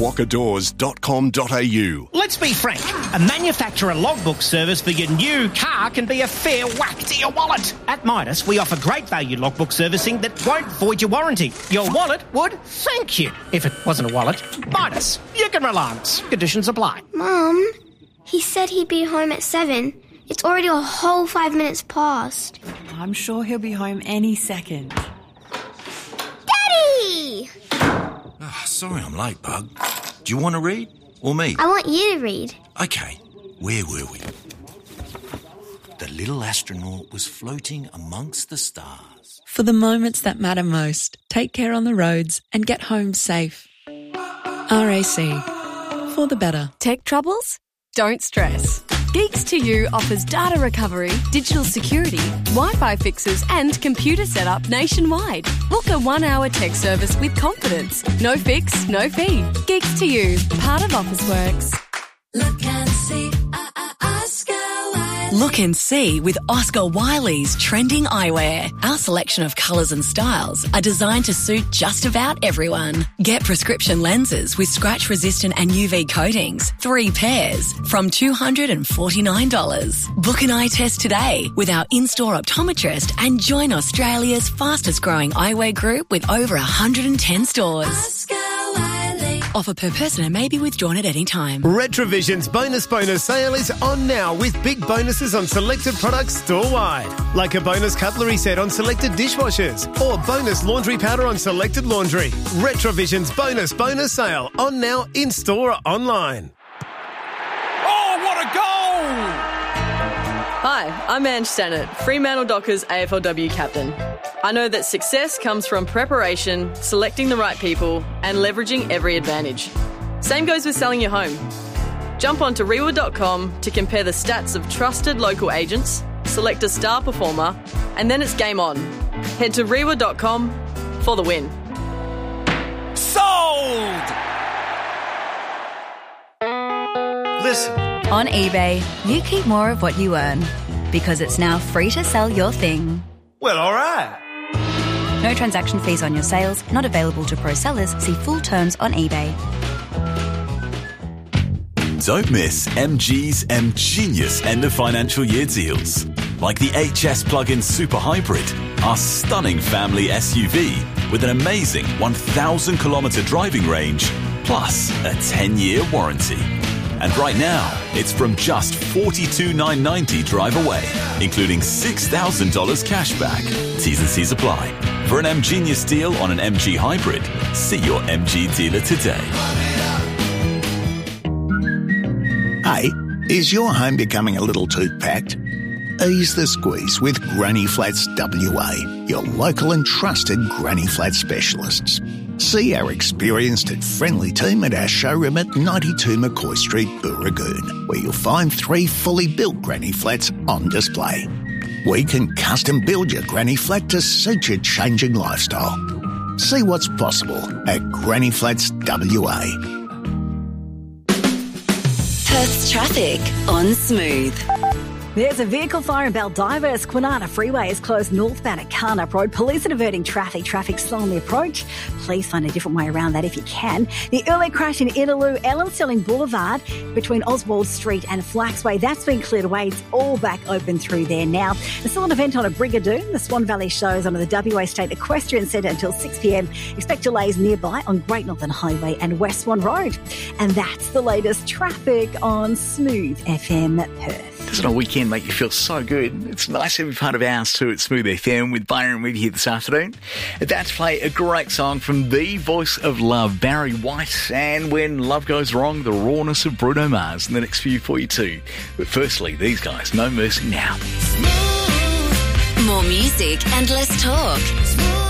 quokkadoors.com.au. Let's be frank, a manufacturer logbook service for your new car can be a fair whack to your wallet. At Midas, we offer great value logbook servicing that won't void your warranty. Your wallet would thank you. If it wasn't a wallet, Midas, you can rely on us. Conditions apply. Mum, he said he'd be home at 7. It's already a whole 5 minutes past. I'm sure he'll be home any second. Daddy! Oh, sorry I'm late, Bug. Do you want to read? Or me? I want you to read. OK, where were we? The little astronaut was floating amongst the stars. For the moments that matter most, take care on the roads and get home safe. RAC. For the better. Tech troubles? Don't stress. Geeks to You offers data recovery, digital security, Wi-Fi fixes and computer setup nationwide. Book a 1-hour tech service with confidence. No fix, no fee. Geeks to You, part of Officeworks. Look and see, Oscar Wiley. Look and see with Oscar Wiley's trending eyewear. Our selection of colours and styles are designed to suit just about everyone. Get prescription lenses with scratch-resistant and UV coatings, 3 pairs, from $249. Book an eye test today with our in-store optometrist and join Australia's fastest-growing eyewear group with over 110 stores. Oscar Wiley. Offer per person and may be withdrawn at any time. Retrovision's bonus sale is on now with big bonuses on selected products store-wide. Like a bonus cutlery set on selected dishwashers or bonus laundry powder on selected laundry. Retrovision's bonus sale on now in-store or online. Oh, what a goal! Hi, I'm Ange Stannard, Fremantle Dockers AFLW captain. I know that success comes from preparation, selecting the right people, and leveraging every advantage. Same goes with selling your home. Jump onto Rewa.com to compare the stats of trusted local agents, select a star performer, and then it's game on. Head to Rewa.com for the win. Sold! Listen. On eBay, you keep more of what you earn because it's now free to sell your thing. Well, all right. No transaction fees on your sales, not available to pro sellers. See full terms on eBay. Don't miss MG's M-Genius end of financial year deals. Like the HS Plug-in Super Hybrid, our stunning family SUV with an amazing 1,000 kilometre driving range, plus a 10-year warranty. And right now, it's from just $42,990 drive away, including $6,000 cash back. T's and C's apply. For an M-Genius deal on an MG Hybrid, see your MG dealer today. Hey, is your home becoming a little too packed? Ease the squeeze with Granny Flats WA, your local and trusted Granny Flat specialists. See our experienced and friendly team at our showroom at 92 McCoy Street, Booragoon, where you'll find 3 fully built Granny Flats on display. We can custom build your Granny Flat to suit your changing lifestyle. See what's possible at Granny Flats WA. Perth's traffic on Smooth. There's a vehicle fire in Baldivis. Kwinana Freeway is closed northbound at Carnup Road. Police are diverting traffic. Traffic slow on the approach. Please find a different way around that if you can. The early crash in Innaloo, Ellenstelling Boulevard between Oswald Street and Flaxway, that's been cleared away. It's all back open through there now. There's still an event on at Brigadoon. The Swan Valley shows on the WA State Equestrian Centre until 6 p.m. Expect delays nearby on Great Northern Highway and West Swan Road. And that's the latest traffic on Smooth FM Perth. Doesn't a weekend make you feel so good? It's nice to be part of ours too at Smooth FM with Byron Reid here this afternoon. About to play a great song from the voice of love, Barry White, and When Love Goes Wrong, the rawness of Bruno Mars in the next few for you too. But firstly, these guys, No Mercy Now. More music and less talk.